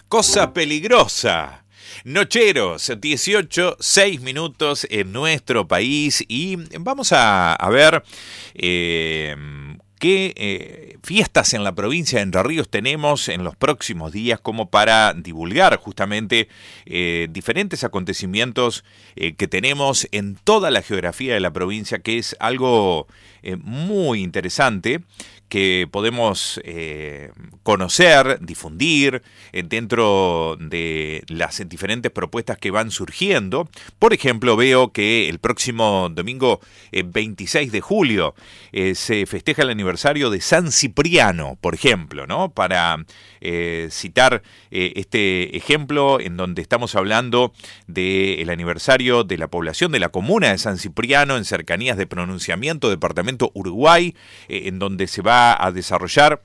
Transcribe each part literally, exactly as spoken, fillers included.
Cosa peligrosa. Nocheros, dieciocho, seis minutos en nuestro país y vamos a, a ver eh, qué eh, fiestas en la provincia de Entre Ríos tenemos en los próximos días como para divulgar justamente eh, diferentes acontecimientos eh, que tenemos en toda la geografía de la provincia, que es algo eh, muy interesante que podemos eh, conocer, difundir eh, dentro de las diferentes propuestas que van surgiendo. Por ejemplo, veo que el próximo domingo eh, veintiséis de julio eh, se festeja el aniversario de San Cipriano, por ejemplo, ¿no? Para eh, citar eh, este ejemplo en donde estamos hablando del aniversario de la población de la comuna de San Cipriano en cercanías de Pronunciamiento, departamento Uruguay, eh, en donde se va a desarrollar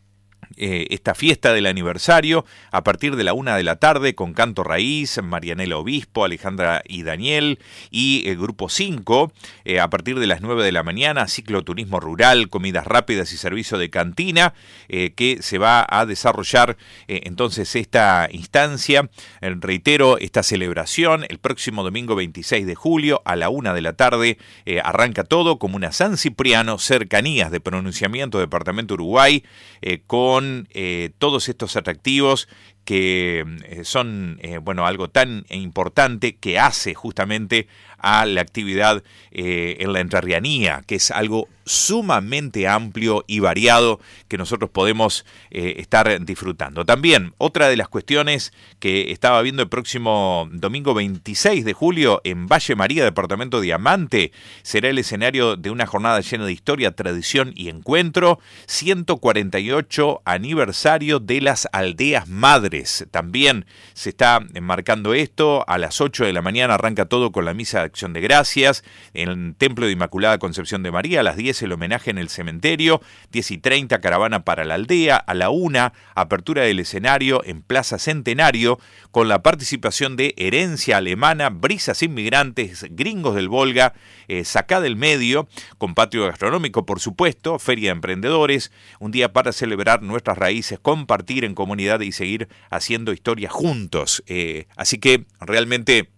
Eh, esta fiesta del aniversario a partir de la una de la tarde con Canto Raíz, Marianela Obispo, Alejandra y Daniel y el Grupo cinco, eh, a partir de las nueve de la mañana, cicloturismo rural, comidas rápidas y servicio de cantina, eh, que se va a desarrollar eh, entonces esta instancia, eh, reitero, esta celebración el próximo domingo veintiséis de julio a la una de la tarde, eh, arranca todo, Comuna San Cipriano, cercanías de Pronunciamiento, departamento Uruguay, eh, con Eh, todos estos atractivos que eh, son eh, bueno, algo tan importante que hace justamente a la actividad eh, en la entrerrianía, que es algo sumamente amplio y variado que nosotros podemos eh, estar disfrutando. También, otra de las cuestiones que estaba viendo el próximo domingo veintiséis de julio en Valle María, departamento Diamante, será el escenario de una jornada llena de historia, tradición y encuentro, ciento cuarenta y ocho aniversario de las aldeas madres. También se está enmarcando esto, a las ocho de la mañana arranca todo con la misa de acción de gracias en el Templo de Inmaculada Concepción de María, a las diez el homenaje en el cementerio, diez y treinta caravana para la aldea, a la una apertura del escenario en Plaza Centenario con la participación de Herencia Alemana, Brisas Inmigrantes, Gringos del Volga, eh, Sacá del Medio, con patio gastronómico por supuesto, feria de emprendedores, un día para celebrar nuestras raíces, compartir en comunidad y seguir haciendo historia juntos. Eh, así que realmente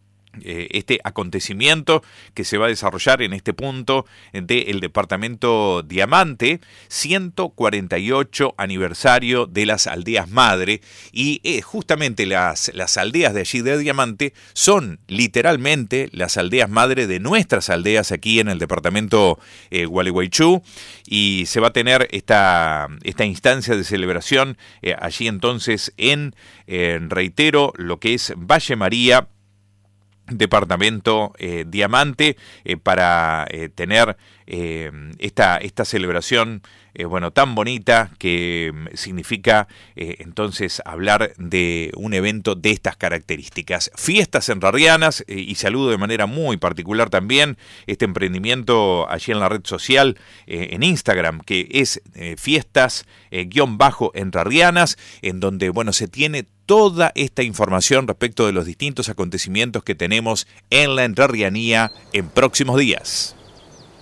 Eh, este acontecimiento que se va a desarrollar en este punto del departamento Diamante, ciento cuarenta y ocho aniversario de las aldeas madre, y eh, justamente las, las aldeas de allí de Diamante son literalmente las aldeas madre de nuestras aldeas aquí en el departamento eh, Gualeguaychú, y se va a tener esta, esta instancia de celebración eh, allí entonces en, eh, reitero, lo que es Valle María, departamento eh, Diamante, eh, para eh, tener eh, esta, esta celebración eh, bueno, tan bonita que significa eh, entonces hablar de un evento de estas características. Fiestas entrerrianas, eh, y saludo de manera muy particular también este emprendimiento allí en la red social, eh, en Instagram, que es eh, fiestas eh, guión bajo entrerrianas, en donde bueno, se tiene toda esta información respecto de los distintos acontecimientos que tenemos en la entrerrianía en próximos días.